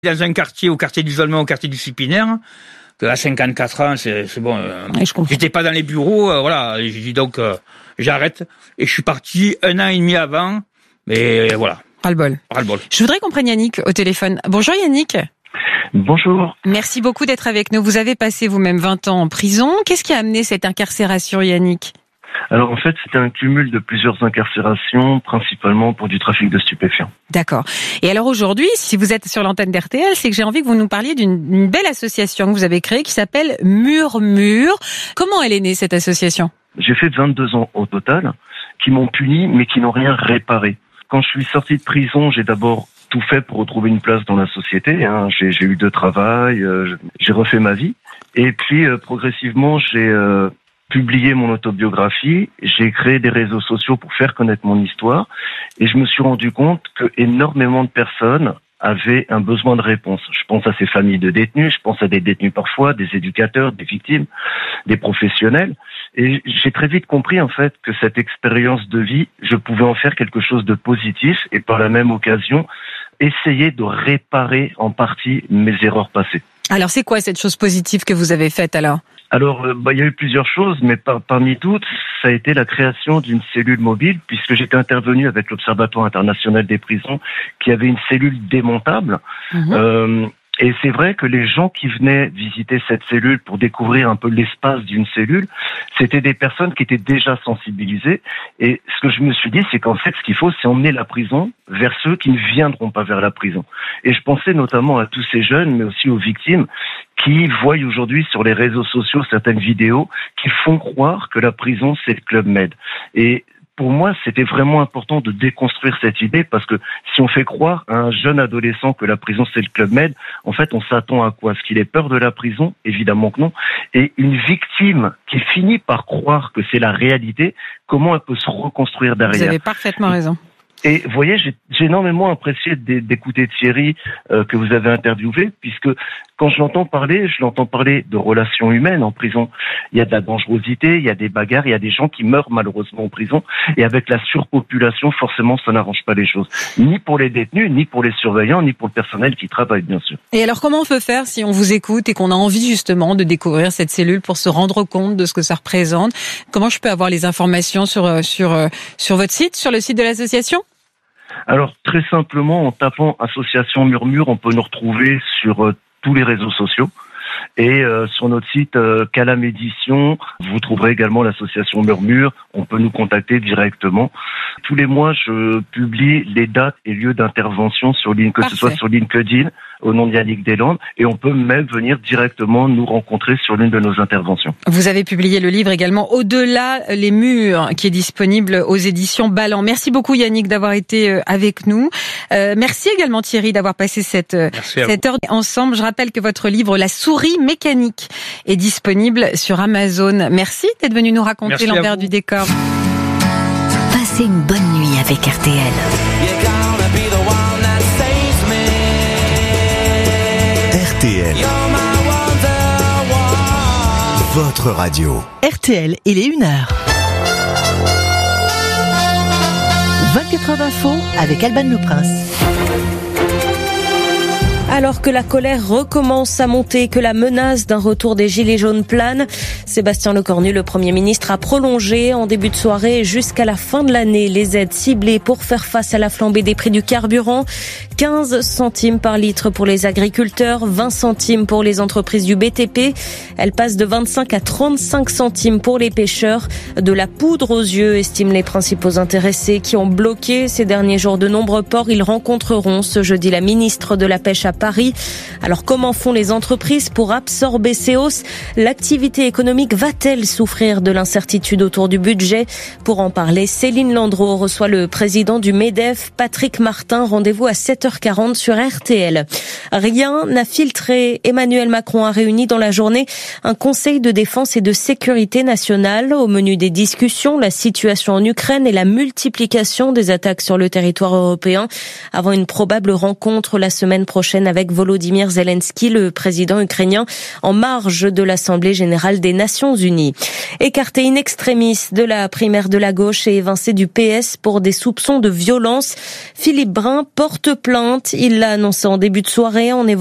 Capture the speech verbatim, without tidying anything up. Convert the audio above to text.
Dans un quartier, au quartier du Zolmon, au quartier du Supinaire, que à cinquante-quatre ans, c'est, c'est bon. Euh, ouais, je j'étais pas dans les bureaux, euh, voilà. J'ai dit donc, euh, j'arrête. Et je suis parti un an et demi avant. Mais voilà. Ras-le-bol. Ras-le-bol. Je voudrais qu'on prenne Yannick au téléphone. Bonjour Yannick. Bonjour. Merci beaucoup d'être avec nous. Vous avez passé vous-même vingt ans en prison. Qu'est-ce qui a amené cette incarcération, Yannick ? Alors en fait, c'était un cumul de plusieurs incarcérations, principalement pour du trafic de stupéfiants. D'accord. Et alors aujourd'hui, si vous êtes sur l'antenne d'R T L, c'est que j'ai envie que vous nous parliez d'une, d'une belle association que vous avez créée qui s'appelle Murmure. Comment elle est née, cette association ? J'ai fait vingt-deux ans au total, qui m'ont puni, mais qui n'ont rien réparé. Quand je suis sorti de prison, j'ai d'abord tout fait pour retrouver une place dans la société. Hein. J'ai, j'ai eu de travail, euh, j'ai refait ma vie. Et puis, euh, progressivement, j'ai euh, publié mon autobiographie. J'ai créé des réseaux sociaux pour faire connaître mon histoire. Et je me suis rendu compte que énormément de personnes avaient un besoin de réponse. Je pense à ces familles de détenus, je pense à des détenus parfois, des éducateurs, des victimes, des professionnels. Et j'ai très vite compris, en fait, que cette expérience de vie, je pouvais en faire quelque chose de positif et par la même occasion, essayer de réparer en partie mes erreurs passées. Alors, c'est quoi cette chose positive que vous avez faite alors ? Alors, euh, bah, il y a eu plusieurs choses, mais par, parmi toutes, ça a été la création d'une cellule mobile, puisque j'étais intervenu avec l'Observatoire international des prisons, qui avait une cellule démontable. Mmh. Euh, et c'est vrai que les gens qui venaient visiter cette cellule pour découvrir un peu l'espace d'une cellule, c'était des personnes qui étaient déjà sensibilisées. Et ce que je me suis dit, c'est qu'en fait, ce qu'il faut, c'est emmener la prison vers ceux qui ne viendront pas vers la prison. Et je pensais notamment à tous ces jeunes, mais aussi aux victimes, qui voient aujourd'hui sur les réseaux sociaux certaines vidéos qui font croire que la prison, c'est le Club Med. Et pour moi, c'était vraiment important de déconstruire cette idée parce que si on fait croire à un jeune adolescent que la prison, c'est le Club Med, en fait, on s'attend à quoi ? Est-ce qu'il ait peur de la prison ? Évidemment que non. Et une victime qui finit par croire que c'est la réalité, comment elle peut se reconstruire derrière ? Vous avez parfaitement raison. Et vous voyez, j'ai, j'ai énormément apprécié d'écouter Thierry euh, que vous avez interviewé, puisque quand je l'entends parler, je l'entends parler de relations humaines en prison. Il y a de la dangerosité, il y a des bagarres, il y a des gens qui meurent malheureusement en prison. Et avec la surpopulation, forcément, ça n'arrange pas les choses. Ni pour les détenus, ni pour les surveillants, ni pour le personnel qui travaille, bien sûr. Et alors, comment on peut faire si on vous écoute et qu'on a envie justement de découvrir cette cellule pour se rendre compte de ce que ça représente ? Comment je peux avoir les informations sur, sur, sur votre site, sur le site de l'association ? Alors, très simplement, en tapant Association Murmure, on peut nous retrouver sur euh, tous les réseaux sociaux. Et euh, sur notre site euh, Calam Édition, vous trouverez également l'association Murmure. On peut nous contacter directement. Tous les mois, je publie les dates et lieux d'intervention sur ligne, que Parfait. Ce soit sur LinkedIn, au nom de Yannick Deslandes, et on peut même venir directement nous rencontrer sur l'une de nos interventions. Vous avez publié le livre également Au-delà les murs, qui est disponible aux éditions Ballant. Merci beaucoup Yannick d'avoir été avec nous. Euh, merci également Thierry d'avoir passé cette, cette heure ensemble. Je rappelle que votre livre La souris mécanique est disponible sur Amazon. Merci d'être venu nous raconter merci l'envers du décor. Passez une bonne nuit avec R T L. R T L, votre radio. R T L, il est une heure. vingt-quatre heures d'info avec Alban Le Prince. Alors que la colère recommence à monter, que la menace d'un retour des Gilets jaunes plane, Sébastien Lecornu, le Premier ministre, a prolongé en début de soirée jusqu'à la fin de l'année les aides ciblées pour faire face à la flambée des prix du carburant. quinze centimes par litre pour les agriculteurs, vingt centimes pour les entreprises du B T P. Elle passe de vingt-cinq à trente-cinq centimes pour les pêcheurs. De la poudre aux yeux, estiment les principaux intéressés qui ont bloqué ces derniers jours de nombreux ports. Ils rencontreront ce jeudi la ministre de la Pêche à Paris. Alors comment font les entreprises pour absorber ces hausses ? L'activité économique va-t-elle souffrir de l'incertitude autour du budget ? Pour en parler, Céline Landreau reçoit le président du MEDEF, Patrick Martin. Rendez-vous à sept heures quarante sur R T L. Rien n'a filtré. Emmanuel Macron a réuni dans la journée un conseil de défense et de sécurité nationale. Au menu des discussions, la situation en Ukraine et la multiplication des attaques sur le territoire européen avant une probable rencontre la semaine prochaine avec Volodymyr Zelensky, le président ukrainien, en marge de l'Assemblée générale des Nations unies. Écarté in extremis de la primaire de la gauche et évincé du P S pour des soupçons de violence, Philippe Brun porte plainte. Il l'a annoncé en début de soirée. soirée. On